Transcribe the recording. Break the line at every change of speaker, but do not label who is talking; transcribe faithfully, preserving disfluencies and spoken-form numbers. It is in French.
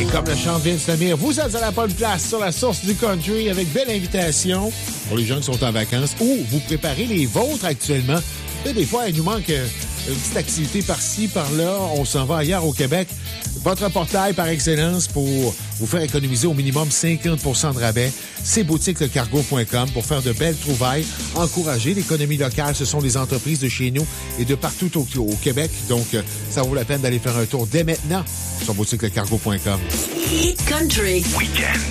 Comme le chante Vince Lemire, vous êtes à la bonne place sur la source du country avec belle invitation pour les gens qui sont en vacances ou vous préparez les vôtres actuellement. Et des fois, il nous manque une petite activité par-ci, par-là. On s'en va ailleurs au Québec. Votre portail par excellence pour vous faire économiser au minimum cinquante pour cent de rabais. C'est boutique le cargo point com pour faire de belles trouvailles. Encourager l'économie locale. Ce sont les entreprises de chez nous et de partout au, au Québec. Donc, ça vaut la peine d'aller faire un tour dès maintenant sur boutique le cargo point com.
Hit Country.
Weekend.